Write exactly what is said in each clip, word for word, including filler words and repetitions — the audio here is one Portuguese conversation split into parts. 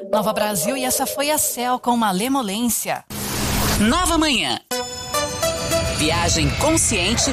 Nova Brasil, e essa foi a Céu com Malemolência. Nova Manhã. Viagem consciente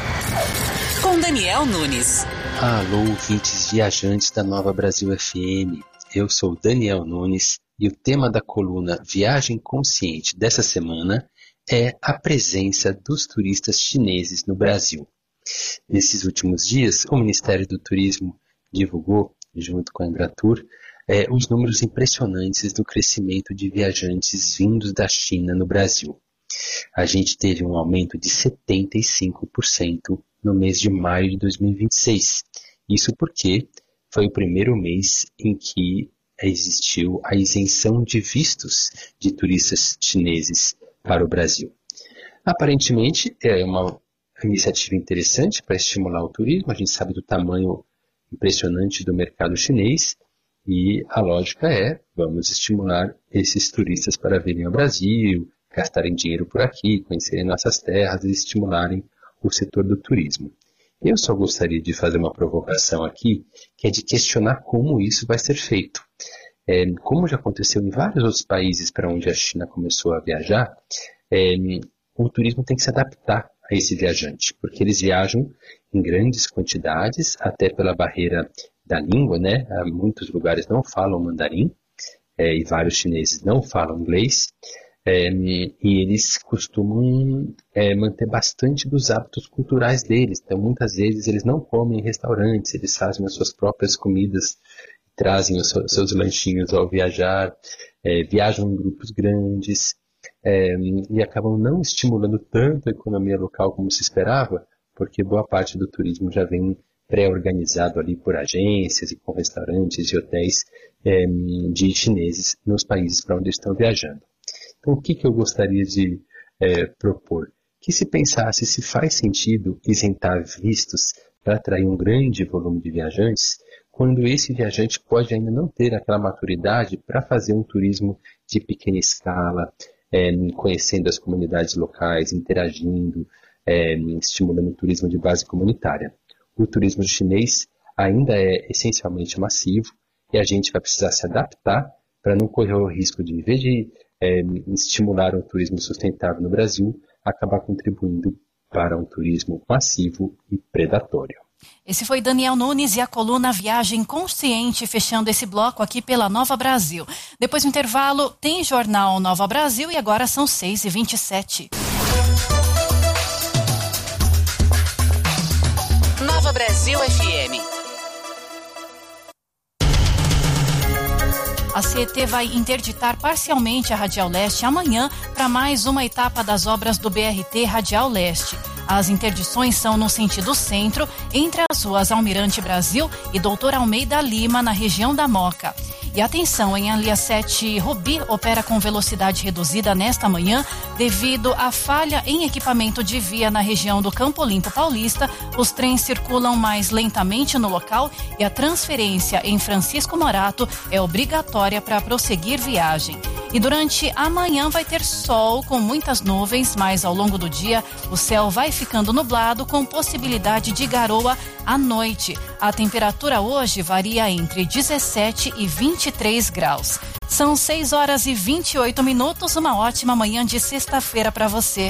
com Daniel Nunes. Alô, ouvintes viajantes da Nova Brasil F M. Eu sou Daniel Nunes e o tema da coluna Viagem Consciente dessa semana é a presença dos turistas chineses no Brasil. Nesses últimos dias, o Ministério do Turismo divulgou, junto com a Embratur, é, os números impressionantes do crescimento de viajantes vindos da China no Brasil. A gente teve um aumento de setenta e cinco por cento no mês de maio de dois mil e vinte e seis. Isso porque foi o primeiro mês em que existiu a isenção de vistos de turistas chineses para o Brasil. Aparentemente, é uma iniciativa interessante para estimular o turismo. A gente sabe do tamanho impressionante do mercado chinês e a lógica é, vamos estimular esses turistas para virem ao Brasil, gastarem dinheiro por aqui, conhecerem nossas terras e estimularem o setor do turismo. Eu só gostaria de fazer uma provocação aqui, que é de questionar como isso vai ser feito. É, como já aconteceu em vários outros países para onde a China começou a viajar, é, o turismo tem que se adaptar a esse viajante, porque eles viajam em grandes quantidades, até pela barreira da língua, né? Muitos lugares não falam mandarim, é, e vários chineses não falam inglês, é, e eles costumam é, manter bastante dos hábitos culturais deles. Então, muitas vezes, eles não comem em restaurantes, eles fazem as suas próprias comidas, trazem os seus lanchinhos ao viajar, é, viajam em grupos grandes, é, e acabam não estimulando tanto a economia local como se esperava, porque boa parte do turismo já vem pré-organizado ali por agências e com restaurantes e hotéis é, de chineses nos países para onde estão viajando. Então, o que, que eu gostaria de é, propor? Que se pensasse se faz sentido isentar vistos para atrair um grande volume de viajantes, quando esse viajante pode ainda não ter aquela maturidade para fazer um turismo de pequena escala, é, conhecendo as comunidades locais, interagindo, é, estimulando o turismo de base comunitária. O turismo chinês ainda é essencialmente massivo e a gente vai precisar se adaptar para não correr o risco de, em vez de é, estimular um turismo sustentável no Brasil, acabar contribuindo para um turismo massivo e predatório. Esse foi Daniel Nunes e a coluna Viagem Consciente, fechando esse bloco aqui pela Nova Brasil. Depois do intervalo, tem Jornal Nova Brasil e agora são seis e vinte e sete. Nova Brasil F M. A C E T vai interditar parcialmente a Radial Leste amanhã para mais uma etapa das obras do B R T Radial Leste. As interdições são no sentido centro, entre as ruas Almirante Brasil e Doutor Almeida Lima, na região da Moca. E atenção, em a linha sete Rubi opera com velocidade reduzida nesta manhã devido à falha em equipamento de via na região do Campo Limpo Paulista. Os trens circulam mais lentamente no local e a transferência em Francisco Morato é obrigatória para prosseguir viagem. E durante a manhã vai ter sol com muitas nuvens, mas ao longo do dia o céu vai ficando nublado com possibilidade de garoa à noite. A temperatura hoje varia entre dezessete e vinte e três graus. São seis horas e vinte e oito minutos, uma ótima manhã de sexta-feira para você.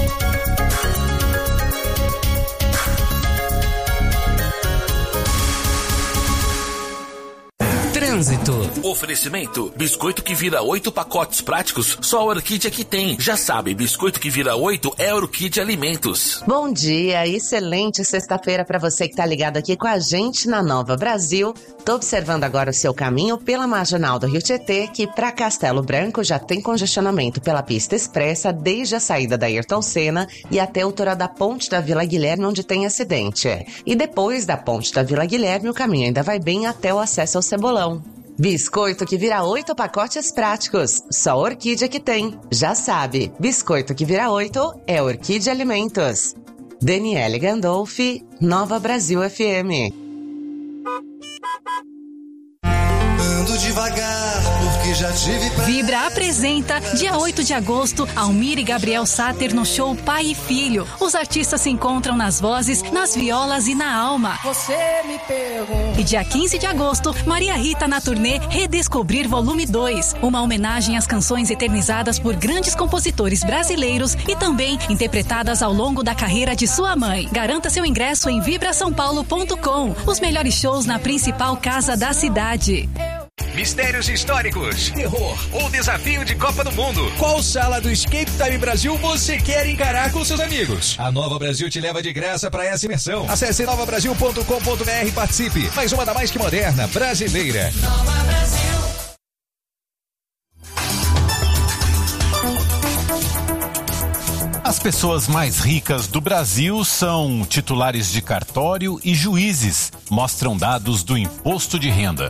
Trânsito. Oferecimento: biscoito que vira oito pacotes práticos, só a Orquídea que tem. Já sabe, biscoito que vira oito é Orquídea Alimentos. Bom dia, excelente sexta-feira para você que tá ligado aqui com a gente na Nova Brasil. Tô observando agora o seu caminho pela Marginal do Rio Tietê, que para Castelo Branco já tem congestionamento pela pista expressa desde a saída da Ayrton Senna e até a altura da Ponte da Vila Guilherme, onde tem acidente. E depois da Ponte da Vila Guilherme, o caminho ainda vai bem até o acesso ao Cebolão. Biscoito que vira oito pacotes práticos, só a Orquídea que tem. Já sabe, biscoito que vira oito é Orquídea Alimentos. Daniele Gandolfi, Nova Brasil F M. Ando devagar porque que já tive pra... Vibra apresenta, dia oito de agosto, Almir e Gabriel Sater no show Pai e Filho. Os artistas se encontram nas vozes, nas violas e na alma. Você me pergunta. E dia quinze de agosto, Maria Rita na turnê Redescobrir Volume dois. Uma homenagem às canções eternizadas por grandes compositores brasileiros e também interpretadas ao longo da carreira de sua mãe. Garanta seu ingresso em vibra são paulo ponto com. Os melhores shows na principal casa da cidade. Mistérios históricos, terror ou desafio de Copa do Mundo. Qual sala do Escape Time Brasil você quer encarar com seus amigos? A Nova Brasil te leva de graça para essa imersão. Acesse nova brasil ponto com ponto b r e participe. Mais uma da mais que moderna, brasileira. Nova Brasil. As pessoas mais ricas do Brasil são titulares de cartório e juízes, mostram dados do imposto de renda.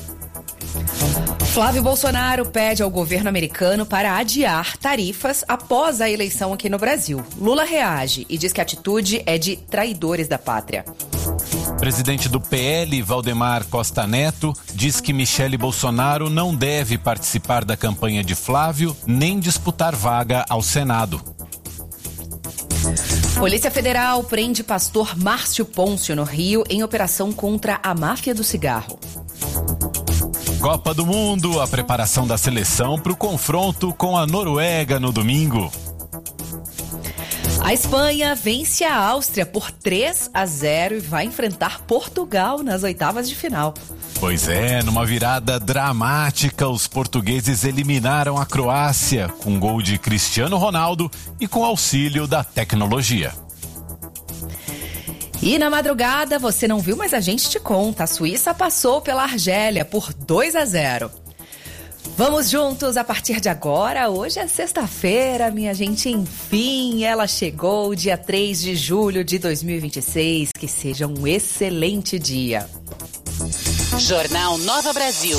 Flávio Bolsonaro pede ao governo americano para adiar tarifas após a eleição aqui no Brasil. Lula reage e diz que a atitude é de traidores da pátria. Presidente do P L, Valdemar Costa Neto, diz que Michele Bolsonaro não deve participar da campanha de Flávio nem disputar vaga ao Senado. Polícia Federal prende pastor Márcio Pôncio no Rio em operação contra a máfia do cigarro. Copa do Mundo, a preparação da seleção para o confronto com a Noruega no domingo. A Espanha vence a Áustria por três a zero e vai enfrentar Portugal nas oitavas de final. Pois é, numa virada dramática, os portugueses eliminaram a Croácia com gol de Cristiano Ronaldo e com auxílio da tecnologia. E na madrugada, você não viu, mas a gente te conta. A Suíça passou pela Argélia por dois a zero. Vamos juntos a partir de agora. Hoje é sexta-feira, minha gente. Enfim, ela chegou, dia três de julho de dois mil e vinte e seis. Que seja um excelente dia. Jornal Nova Brasil.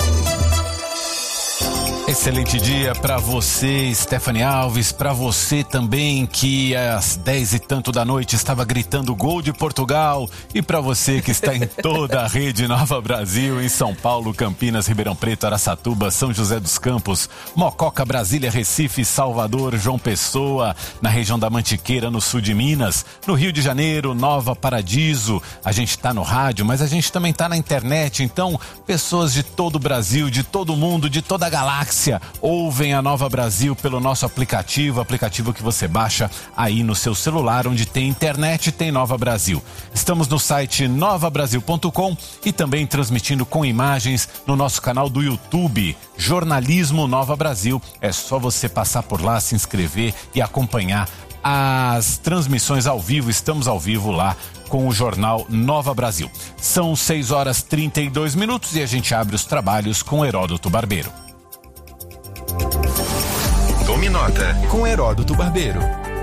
Excelente dia para você, Stephanie Alves, para você também que às dez e tanto da noite estava gritando gol de Portugal, e para você que está em toda a rede Nova Brasil, em São Paulo, Campinas, Ribeirão Preto, Araçatuba, São José dos Campos, Mococa, Brasília, Recife, Salvador, João Pessoa, na região da Mantiqueira, no sul de Minas, no Rio de Janeiro, Nova Paradiso. A gente está no rádio, mas a gente também está na internet, então pessoas de todo o Brasil, de todo o mundo, de toda a galáxia ouvem a Nova Brasil pelo nosso aplicativo, aplicativo que você baixa aí no seu celular, onde tem internet, tem Nova Brasil. Estamos no site nova brasil ponto com e também transmitindo com imagens no nosso canal do YouTube, Jornalismo Nova Brasil. É só você passar por lá, se inscrever e acompanhar as transmissões ao vivo. Estamos ao vivo lá com o Jornal Nova Brasil. São seis horas e trinta e dois minutos e a gente abre os trabalhos com Heródoto Barbeiro. Tome nota com Heródoto Barbeiro.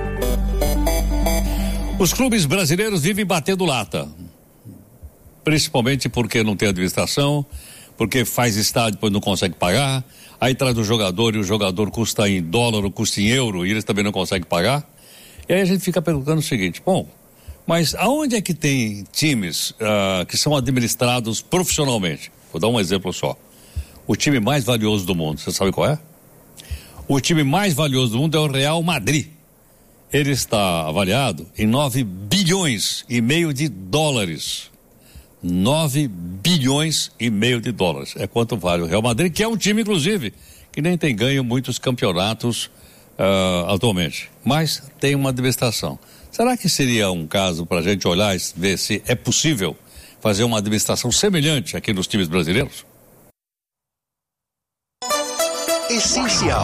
Os clubes brasileiros vivem batendo lata, principalmente porque não tem administração, porque faz estádio e depois não consegue pagar, aí traz o jogador e o jogador custa em dólar ou custa em euro e eles também não conseguem pagar. E aí a gente fica perguntando o seguinte: bom, mas aonde é que tem times uh, que são administrados profissionalmente? Vou dar um exemplo só. O time mais valioso do mundo, você sabe qual é? O time mais valioso do mundo é o Real Madrid. Ele está avaliado em nove bilhões e meio de dólares. nove bilhões e meio de dólares. É quanto vale o Real Madrid, que é um time, inclusive, que nem tem ganho muitos campeonatos uh, atualmente. Mas tem uma administração. Será que seria um caso para a gente olhar e ver se é possível fazer uma administração semelhante aqui nos times brasileiros? Essencial.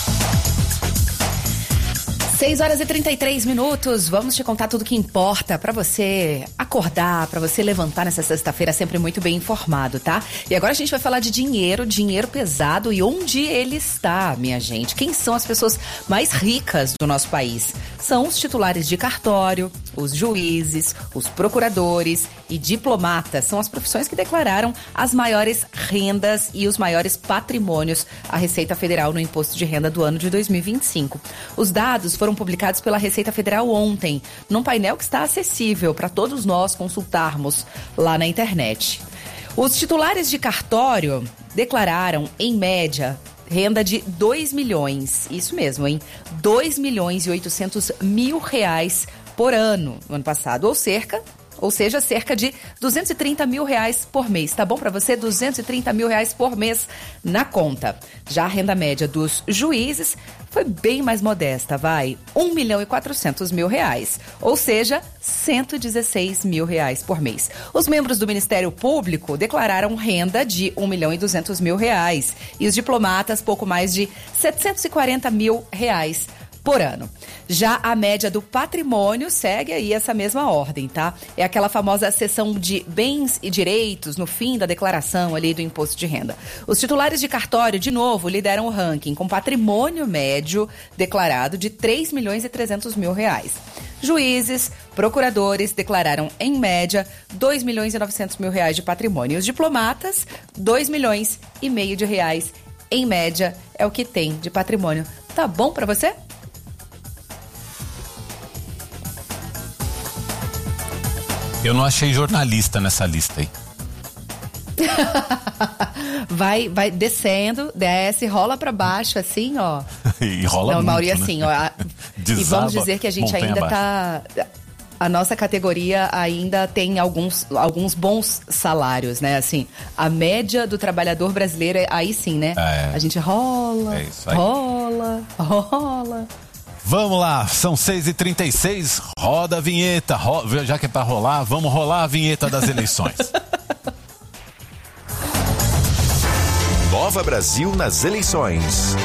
seis horas e trinta e três minutos, vamos te contar tudo o que importa para você acordar, para você levantar nessa sexta-feira sempre muito bem informado, tá? E agora a gente vai falar de dinheiro, dinheiro pesado e onde ele está, minha gente. Quem são as pessoas mais ricas do nosso país? São os titulares de cartório, os juízes, os procuradores e diplomatas. São as profissões que declararam as maiores rendas e os maiores patrimônios à Receita Federal no Imposto de Renda do ano de dois mil e vinte e cinco. Os dados foram publicados pela Receita Federal ontem, num painel que está acessível para todos nós consultarmos lá na internet. Os titulares de cartório declararam, em média, renda de dois milhões, isso mesmo, hein? dois milhões e oitocentos mil reais por ano no ano passado, ou cerca, ou seja, cerca de duzentos e trinta mil reais por mês. Tá bom para você? duzentos e trinta mil reais por mês na conta. Já a renda média dos juízes foi bem mais modesta, vai, um milhão e quatrocentos mil reais, ou seja, cento e dezesseis mil reais por mês. Os membros do Ministério Público declararam renda de um milhão e duzentos mil reais e os diplomatas pouco mais de setecentos e quarenta mil reais por ano. Já a média do patrimônio segue aí essa mesma ordem, tá? É aquela famosa seção de bens e direitos no fim da declaração ali do imposto de renda. Os titulares de cartório, de novo, lideram o ranking com patrimônio médio declarado de três milhões e trezentos mil reais. Juízes, procuradores declararam, em média, dois milhões e novecentos mil reais de patrimônio. E os diplomatas, dois milhões e meio de reais, em média, é o que tem de patrimônio. Tá bom pra você? Eu não achei jornalista nessa lista aí. vai, vai descendo, desce, rola pra baixo, assim, ó. E rola não, muito, Mauri, né? assim, ó. A, e vamos dizer que a gente ainda tá... A nossa categoria ainda tem alguns, alguns bons salários, né? Assim, a média do trabalhador brasileiro, aí sim, né? É. A gente rola, é isso aí. rola, rola... Vamos lá, são seis e trinta e seis, roda a vinheta, ro... já que é pra rolar, vamos rolar a vinheta das eleições. Nova Brasil nas eleições.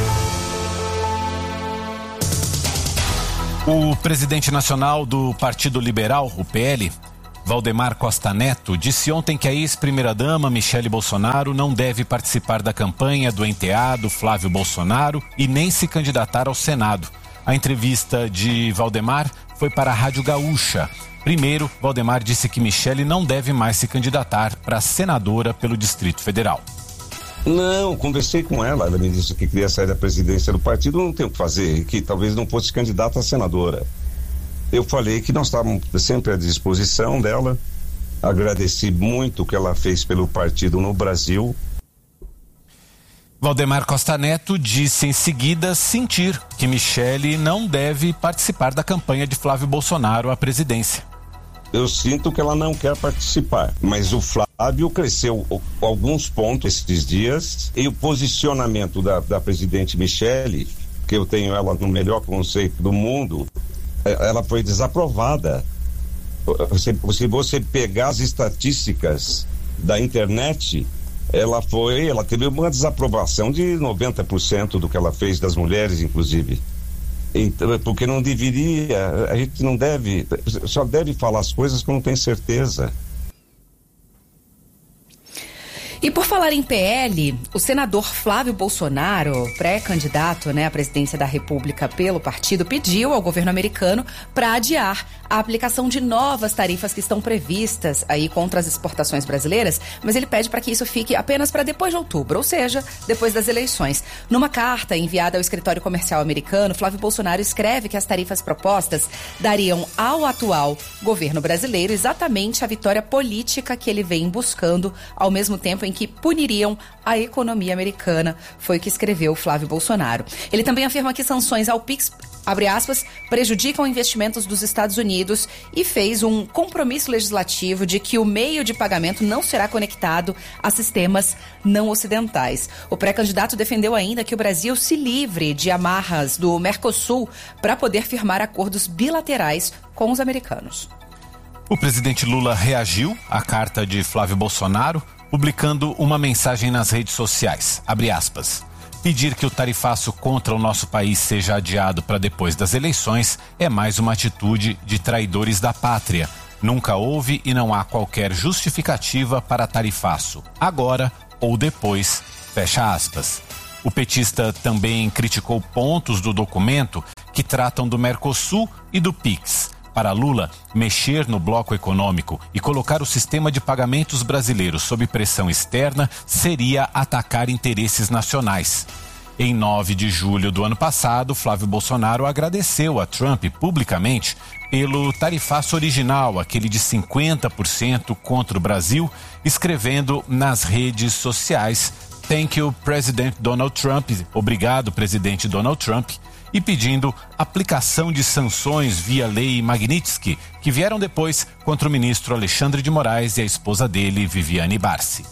O presidente nacional do Partido Liberal, o P L, Valdemar Costa Neto, disse ontem que a ex-primeira-dama Michele Bolsonaro não deve participar da campanha do enteado Flávio Bolsonaro e nem se candidatar ao Senado. A entrevista de Valdemar foi para a Rádio Gaúcha. Primeiro, Valdemar disse que Michele não deve mais se candidatar para senadora pelo Distrito Federal. Não, conversei com ela, ela me disse que queria sair da presidência do partido, não tem o que fazer, que talvez não fosse candidata a senadora. Eu falei que nós estávamos sempre à disposição dela, agradeci muito o que ela fez pelo partido no Brasil. Valdemar Costa Neto disse em seguida sentir que Michele não deve participar da campanha de Flávio Bolsonaro à presidência. Eu sinto que ela não quer participar, mas o Flávio cresceu alguns pontos esses dias e o posicionamento da, da presidente Michele, que eu tenho ela no melhor conceito do mundo, ela foi desaprovada. Se, se você pegar as estatísticas da internet, ela foi, ela teve uma desaprovação de noventa por cento do que ela fez das mulheres, inclusive. Então, porque não deveria, a gente não deve, só deve falar as coisas que não tem certeza. E por falar em P L, o senador Flávio Bolsonaro, pré-candidato, né, à presidência da República pelo partido, pediu ao governo americano para adiar a aplicação de novas tarifas que estão previstas aí contra as exportações brasileiras, mas ele pede para que isso fique apenas para depois de outubro, ou seja, depois das eleições. Numa carta enviada ao escritório comercial americano, Flávio Bolsonaro escreve que as tarifas propostas dariam ao atual governo brasileiro exatamente a vitória política que ele vem buscando, ao mesmo tempo em que puniriam a economia americana, foi o que escreveu Flávio Bolsonaro. Ele também afirma que sanções ao Pix, abre aspas, prejudicam investimentos dos Estados Unidos e fez um compromisso legislativo de que o meio de pagamento não será conectado a sistemas não ocidentais. O pré-candidato defendeu ainda que o Brasil se livre de amarras do Mercosul para poder firmar acordos bilaterais com os americanos. O presidente Lula reagiu à carta de Flávio Bolsonaro, publicando uma mensagem nas redes sociais, abre aspas, pedir que o tarifaço contra o nosso país seja adiado para depois das eleições é mais uma atitude de traidores da pátria. Nunca houve e não há qualquer justificativa para tarifaço, agora ou depois, fecha aspas. O petista também criticou pontos do documento que tratam do Mercosul e do Pix. Para Lula, mexer no bloco econômico e colocar o sistema de pagamentos brasileiro sob pressão externa seria atacar interesses nacionais. Em nove de julho do ano passado, Flávio Bolsonaro agradeceu a Trump publicamente pelo tarifaço original, aquele de cinquenta por cento contra o Brasil, escrevendo nas redes sociais: "Thank you, President Donald Trump", obrigado, presidente Donald Trump, e pedindo aplicação de sanções via lei Magnitsky, que vieram depois contra o ministro Alexandre de Moraes e a esposa dele, Viviane Barsi.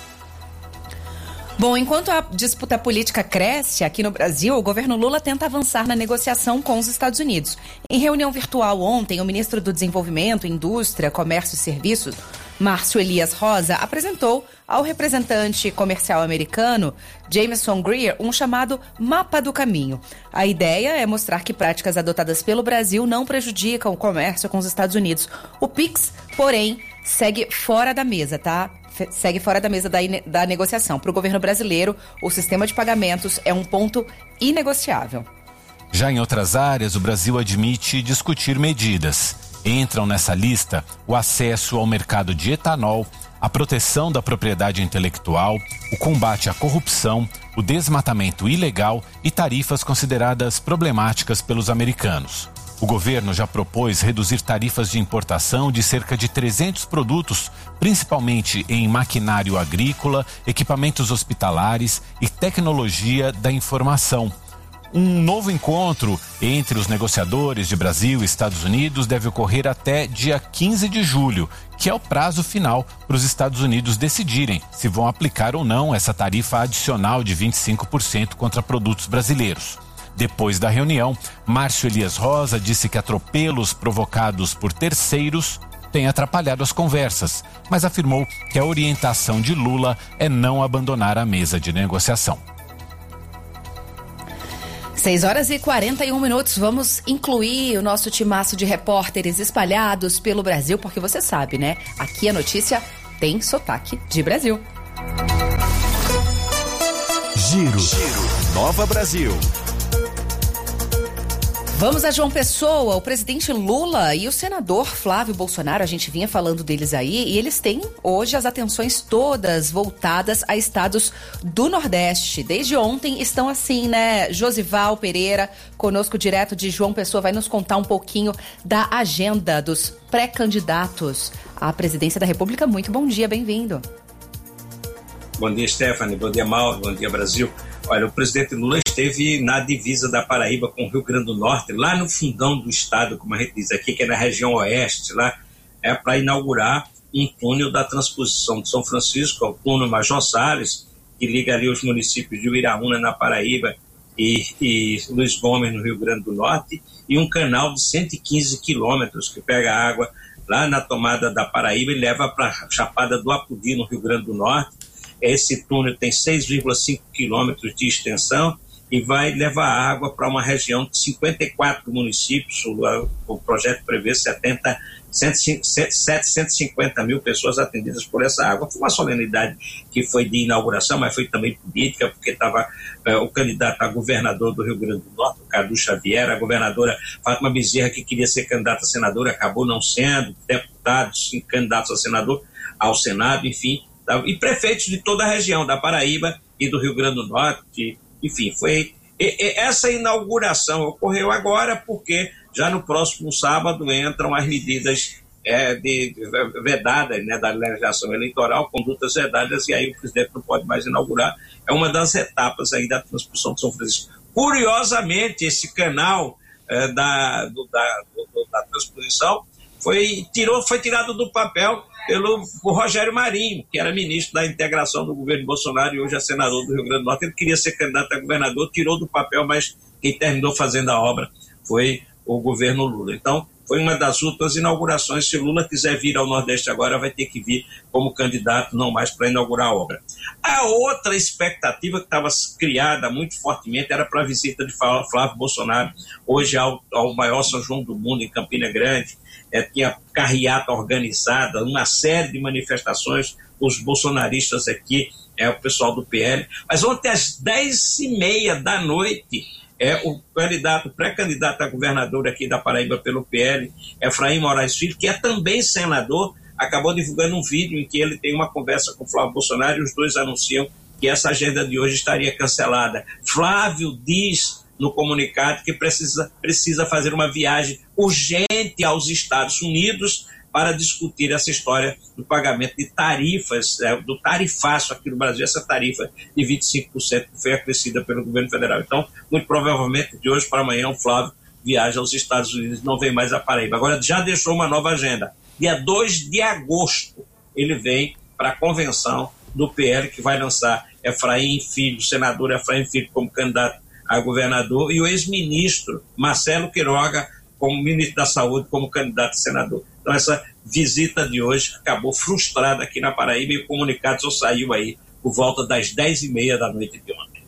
Bom, enquanto a disputa política cresce aqui no Brasil, o governo Lula tenta avançar na negociação com os Estados Unidos. Em reunião virtual ontem, o ministro do Desenvolvimento, Indústria, Comércio e Serviços, Márcio Elias Rosa, apresentou ao representante comercial americano, Jameson Greer, um chamado Mapa do Caminho. A ideia é mostrar que práticas adotadas pelo Brasil não prejudicam o comércio com os Estados Unidos. O Pix, porém, segue fora da mesa, tá? Segue fora da mesa da, da negociação. Para o governo brasileiro, o sistema de pagamentos é um ponto inegociável. Já em outras áreas, o Brasil admite discutir medidas. Entram nessa lista o acesso ao mercado de etanol, a proteção da propriedade intelectual, o combate à corrupção, o desmatamento ilegal e tarifas consideradas problemáticas pelos americanos. O governo já propôs reduzir tarifas de importação de cerca de trezentos produtos, principalmente em maquinário agrícola, equipamentos hospitalares e tecnologia da informação. Um novo encontro entre os negociadores de Brasil e Estados Unidos deve ocorrer até dia quinze de julho, que é o prazo final para os Estados Unidos decidirem se vão aplicar ou não essa tarifa adicional de vinte e cinco por cento contra produtos brasileiros. Depois da reunião, Márcio Elias Rosa disse que atropelos provocados por terceiros têm atrapalhado as conversas, mas afirmou que a orientação de Lula é não abandonar a mesa de negociação. seis horas e quarenta e um minutos, vamos incluir o nosso timaço de repórteres espalhados pelo Brasil, porque você sabe, né? Aqui a notícia tem sotaque de Brasil. Giro, Giro. Nova Brasil. Vamos a João Pessoa. O presidente Lula e o senador Flávio Bolsonaro, a gente vinha falando deles aí, e eles têm hoje as atenções todas voltadas a estados do Nordeste. Desde ontem estão assim, né? Josival Pereira, conosco direto de João Pessoa, vai nos contar um pouquinho da agenda dos pré-candidatos à presidência da República. Muito bom dia, bem-vindo. Bom dia, Stephanie. Bom dia, Mauro. Bom dia, Brasil. Olha, o presidente Lula esteve na divisa da Paraíba com o Rio Grande do Norte, lá no fundão do estado, como a gente diz aqui, que é na região oeste, lá, é para inaugurar um túnel da transposição de São Francisco ao túnel Major Salles, que liga ali os municípios de Uiraúna, na Paraíba, e, e Luiz Gomes, no Rio Grande do Norte, e um canal de cento e quinze quilômetros que pega água lá na tomada da Paraíba e leva para a Chapada do Apudi, no Rio Grande do Norte. Esse túnel tem seis vírgula cinco quilômetros de extensão e vai levar água para uma região de cinquenta e quatro municípios. O, o projeto prevê setenta, setecentas e cinquenta mil pessoas atendidas por essa água. Foi uma solenidade que foi de inauguração, mas foi também política, porque estava é, o candidato a governador do Rio Grande do Norte, o Cadu Xavier, a governadora Fátima Bezerra, que queria ser candidata a senadora, acabou não sendo, deputados candidatos a senador ao Senado, enfim, e prefeitos de toda a região, da Paraíba e do Rio Grande do Norte, enfim, foi... E, e essa inauguração ocorreu agora porque já no próximo sábado entram as medidas é, de, de, vedadas, né, da legislação eleitoral, condutas vedadas, e aí o presidente não pode mais inaugurar. É uma das etapas aí da transposição de São Francisco. Curiosamente, esse canal é, da, do, da, do, da transposição foi, tirou, foi tirado do papel pelo Rogério Marinho, que era ministro da integração do governo Bolsonaro e hoje é senador do Rio Grande do Norte. Ele queria ser candidato a governador, tirou do papel, mas quem terminou fazendo a obra foi o governo Lula. Então, foi uma das últimas inaugurações. Se Lula quiser vir ao Nordeste agora, vai ter que vir como candidato, não mais para inaugurar a obra. A outra expectativa que estava criada muito fortemente era para a visita de Flávio Bolsonaro, hoje ao, ao maior São João do mundo, em Campina Grande. É, tinha carreata organizada, uma série de manifestações, os bolsonaristas aqui, é, o pessoal do P L. Mas ontem, às dez e meia da noite, é, o candidato, pré-candidato a governador aqui da Paraíba pelo P L, Efraim Moraes Filho, que é também senador, acabou divulgando um vídeo em que ele tem uma conversa com o Flávio Bolsonaro e os dois anunciam que essa agenda de hoje estaria cancelada. Flávio diz no comunicado que precisa, precisa fazer uma viagem urgente aos Estados Unidos para discutir essa história do pagamento de tarifas, é, do tarifaço aqui no Brasil, essa tarifa de vinte e cinco por cento que foi acrescida pelo governo federal. Então, muito provavelmente, de hoje para amanhã, o Flávio viaja aos Estados Unidos e não vem mais a Paraíba. Agora, já deixou uma nova agenda. Dia dois de agosto, ele vem para a convenção do P L, que vai lançar Efraim Filho, o senador Efraim Filho, como candidato a governador, e o ex-ministro Marcelo Queiroga, como ministro da Saúde, como candidato a senador. Então, essa visita de hoje acabou frustrada aqui na Paraíba, e o comunicado só saiu aí por volta das dez e meia da noite de ontem.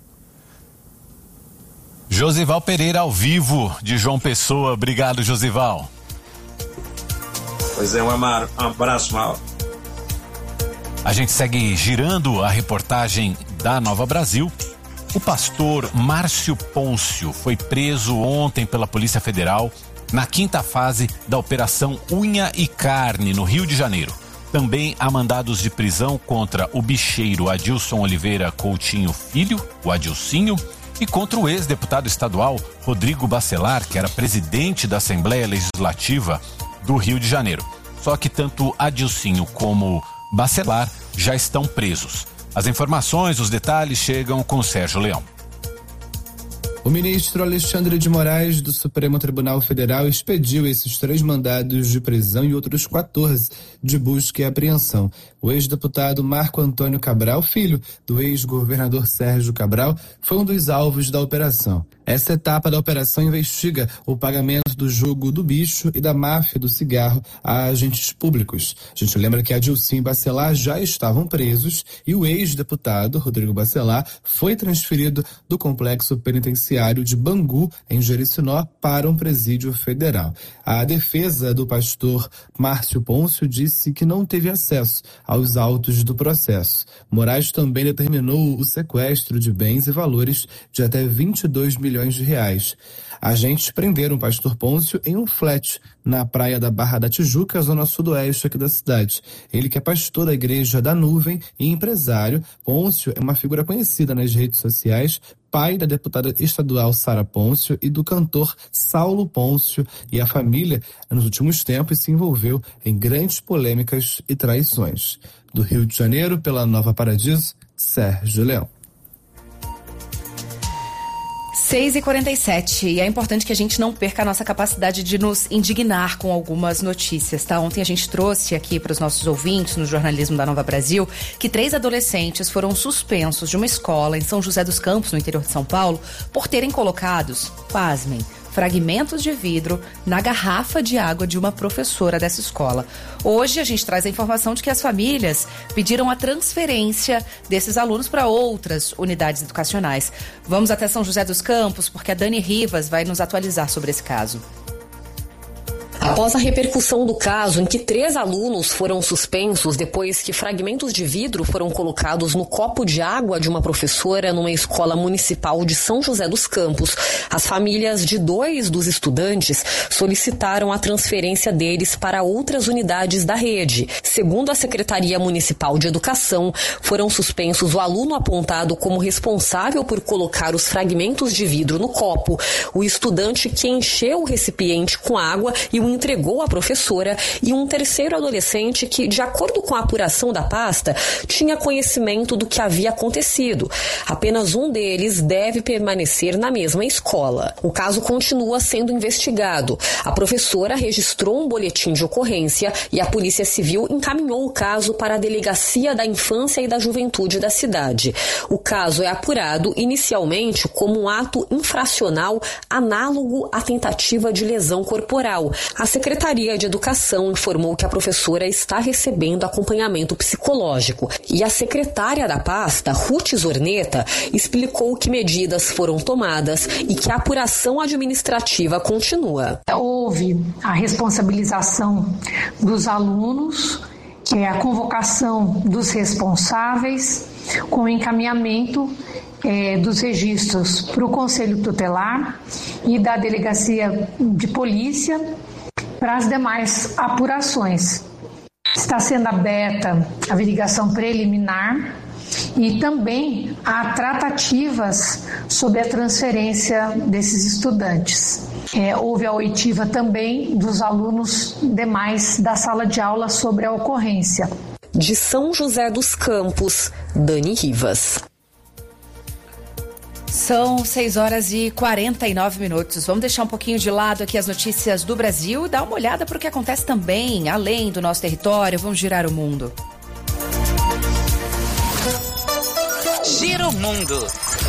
Josival Pereira, ao vivo, de João Pessoa. Obrigado, Josival. Pois é, um abraço, Mauro. A gente segue girando a reportagem da Nova Brasil. O pastor Márcio Pôncio foi preso ontem pela Polícia Federal na quinta fase da Operação Unha e Carne, no Rio de Janeiro. Também há mandados de prisão contra o bicheiro Adilson Oliveira Coutinho Filho, o Adilcinho, e contra o ex-deputado estadual Rodrigo Bacelar, que era presidente da Assembleia Legislativa do Rio de Janeiro. Só que tanto Adilcinho como Bacelar já estão presos. As informações, os detalhes chegam com Sérgio Leão. O ministro Alexandre de Moraes, do Supremo Tribunal Federal, expediu esses três mandados de prisão e outros quatorze de busca e apreensão. O ex-deputado Marco Antônio Cabral, filho do ex-governador Sérgio Cabral, foi um dos alvos da operação. Essa etapa da operação investiga o pagamento do jogo do bicho e da máfia do cigarro a agentes públicos. A gente lembra que Adilson e Bacelar já estavam presos e o ex-deputado Rodrigo Bacelar foi transferido do complexo penitenciário de Bangu, em Jericinó, para um presídio federal. A defesa do pastor Márcio Pôncio disse que não teve acesso aos autos do processo. Moraes também determinou o sequestro de bens e valores de até vinte e dois milhões de reais. Agentes prenderam o pastor Pôncio em um flat na praia da Barra da Tijuca, zona sudoeste aqui da cidade. Ele que é pastor da Igreja da Nuvem e empresário. Pôncio é uma figura conhecida nas redes sociais, pai da deputada estadual Sara Pôncio e do cantor Saulo Pôncio, e a família, nos últimos tempos, se envolveu em grandes polêmicas e traições. Do Rio de Janeiro, pela Nova Paradiso, Sérgio Leão. seis e quarenta e sete, e é importante que a gente não perca a nossa capacidade de nos indignar com algumas notícias, tá? Ontem a gente trouxe aqui para os nossos ouvintes no jornalismo da Nova Brasil que três adolescentes foram suspensos de uma escola em São José dos Campos, no interior de São Paulo, por terem colocados, pasmem, fragmentos de vidro na garrafa de água de uma professora dessa escola. Hoje a gente traz a informação de que as famílias pediram a transferência desses alunos para outras unidades educacionais. Vamos até São José dos Campos, porque a Dani Rivas vai nos atualizar sobre esse caso. Após a repercussão do caso em que três alunos foram suspensos depois que fragmentos de vidro foram colocados no copo de água de uma professora numa escola municipal de São José dos Campos, as famílias de dois dos estudantes solicitaram a transferência deles para outras unidades da rede. Segundo a Secretaria Municipal de Educação, foram suspensos o aluno apontado como responsável por colocar os fragmentos de vidro no copo, o estudante que encheu o recipiente com água e o entregou à professora, e um terceiro adolescente que, de acordo com a apuração da pasta, tinha conhecimento do que havia acontecido. Apenas um deles deve permanecer na mesma escola. O caso continua sendo investigado. A professora registrou um boletim de ocorrência e a Polícia Civil encaminhou o caso para a Delegacia da Infância e da Juventude da cidade. O caso é apurado inicialmente como um ato infracional análogo à tentativa de lesão corporal. A Secretaria de Educação informou que a professora está recebendo acompanhamento psicológico e a secretária da pasta, Ruth Zorneta, explicou que medidas foram tomadas e que a apuração administrativa continua. Houve a responsabilização dos alunos, que é a convocação dos responsáveis, com encaminhamento é, dos registros para o Conselho Tutelar e da Delegacia de Polícia para as demais apurações. Está sendo aberta a averiguação preliminar E também há tratativas sobre a transferência desses estudantes. É, houve a oitiva também dos alunos demais da sala de aula sobre a ocorrência. De São José dos Campos, Dani Rivas. São seis horas e quarenta e nove minutos. Vamos deixar um pouquinho de lado aqui as notícias do Brasil e dar uma olhada para o que acontece também, além do nosso território. Vamos girar o mundo. Gira o mundo.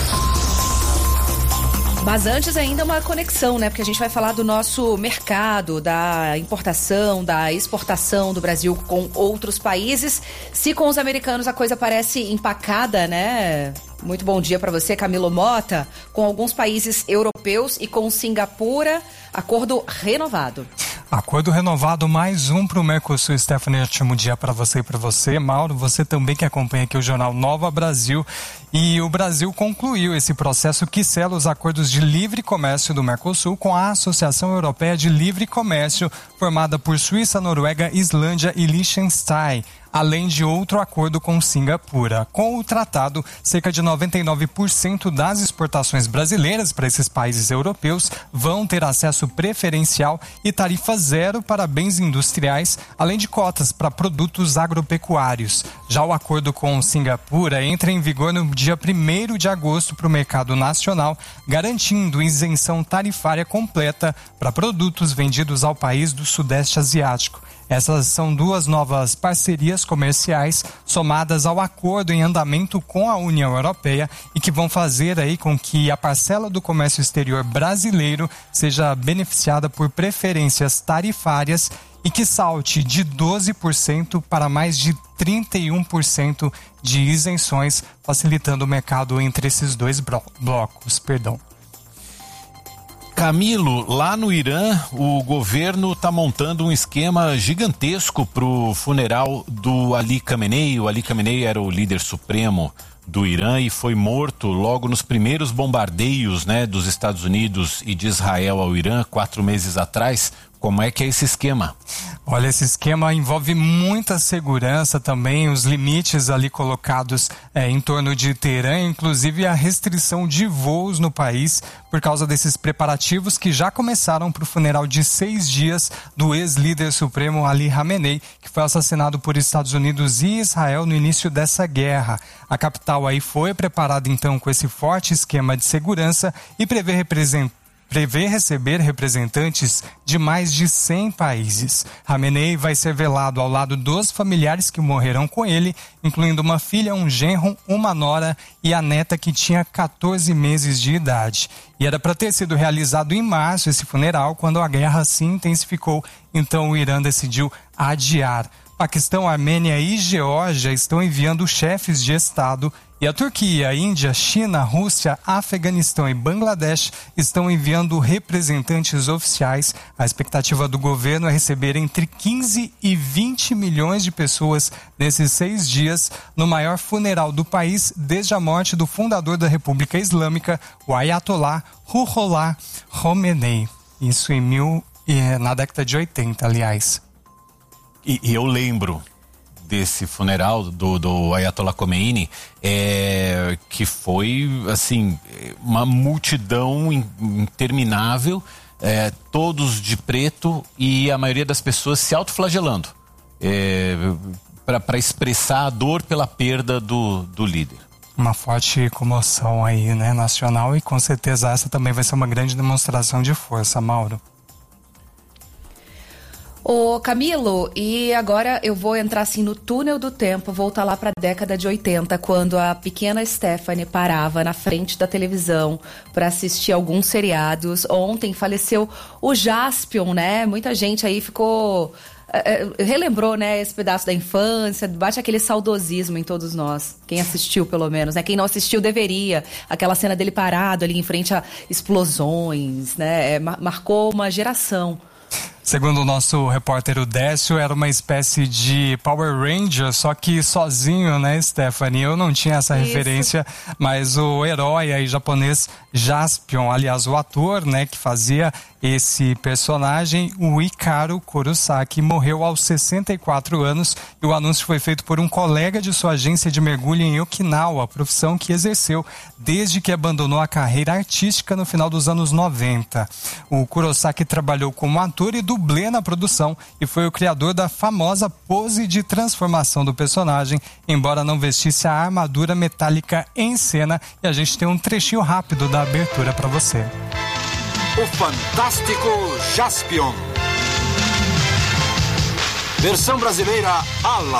Mas antes ainda uma conexão, né? Porque a gente vai falar do nosso mercado, da importação, da exportação do Brasil com outros países. Se com os americanos a coisa parece empacada, né? Muito bom dia para você, Camilo Mota. Com alguns países europeus e com Singapura, acordo renovado. Acordo renovado, mais um para o Mercosul. Stephanie, ótimo dia para você e para você. Mauro, você também que acompanha aqui o Jornal Nova Brasil. E o Brasil concluiu esse processo que sela os acordos de livre comércio do Mercosul com a Associação Europeia de Livre Comércio, formada por Suíça, Noruega, Islândia e Liechtenstein, além de outro acordo com Singapura. Com o tratado, cerca de noventa e nove por cento das exportações brasileiras para esses países europeus vão ter acesso preferencial e tarifa zero para bens industriais, além de cotas para produtos agropecuários. Já o acordo com Singapura entra em vigor no dia primeiro de agosto para o mercado nacional, garantindo isenção tarifária completa para produtos vendidos ao país do Sudeste Asiático. Essas são duas novas parcerias comerciais somadas ao acordo em andamento com a União Europeia e que vão fazer aí com que a parcela do comércio exterior brasileiro seja beneficiada por preferências tarifárias e que salte de doze por cento para mais de trinta e um por cento de isenções, facilitando o mercado entre esses dois blocos. Perdão. Camilo, lá no Irã, o governo está montando um esquema gigantesco para o funeral do Ali Khamenei. O Ali Khamenei era o líder supremo do Irã e foi morto logo nos primeiros bombardeios, né, dos Estados Unidos e de Israel ao Irã, quatro meses atrás. Como é que é esse esquema? Olha, esse esquema envolve muita segurança também, os limites ali colocados é, em torno de Teherã, inclusive a restrição de voos no país por causa desses preparativos que já começaram para o funeral de seis dias do ex-líder supremo Ali Khamenei, que foi assassinado por Estados Unidos e Israel no início dessa guerra. A capital aí foi preparada então com esse forte esquema de segurança e prevê representar prevê receber representantes de mais de cem países. Khamenei vai ser velado ao lado dos familiares que morreram com ele, incluindo uma filha, um genro, uma nora e a neta que tinha catorze meses de idade. E era para ter sido realizado em março esse funeral, quando a guerra se intensificou, então o Irã decidiu adiar. Paquistão, Armênia e Geórgia estão enviando chefes de Estado e a Turquia, Índia, China, Rússia, Afeganistão e Bangladesh estão enviando representantes oficiais. A expectativa do governo é receber entre quinze e vinte milhões de pessoas nesses seis dias no maior funeral do país desde a morte do fundador da República Islâmica, o Ayatollah Ruhollah Khomeini. Isso em mil, na década de oitenta, aliás. E, e eu lembro desse funeral do, do Ayatollah Khomeini, é, que foi, assim, uma multidão interminável, é, todos de preto e a maioria das pessoas se autoflagelando, é, para expressar a dor pela perda do, do líder. Uma forte comoção aí, né, nacional, e com certeza essa também vai ser uma grande demonstração de força, Mauro. Ô Camilo, e agora eu vou entrar assim no túnel do tempo, voltar lá para a década de oitenta, quando a pequena Stephanie parava na frente da televisão para assistir alguns seriados. Ontem faleceu o Jaspion, né? Muita gente aí ficou... É, relembrou, né, esse pedaço da infância, bate aquele saudosismo em todos nós, quem assistiu pelo menos, né, quem não assistiu deveria, aquela cena dele parado ali em frente a explosões, né, é, marcou uma geração. Segundo o nosso repórter o Décio, era uma espécie de Power Ranger, só que sozinho, né, Stephanie? Eu não tinha essa Isso. referência, mas o herói aí japonês Jaspion, aliás, o ator, né, que fazia esse personagem, o Hikaru Kurosaki, morreu aos sessenta e quatro anos e o anúncio foi feito por um colega de sua agência de mergulho em Okinawa, profissão que exerceu desde que abandonou a carreira artística no final dos anos noventa. O Kurosaki trabalhou como ator e dublê na produção e foi o criador da famosa pose de transformação do personagem, embora não vestisse a armadura metálica em cena, e a gente tem um trechinho rápido da abertura para você. O fantástico Jaspion. Versão brasileira à la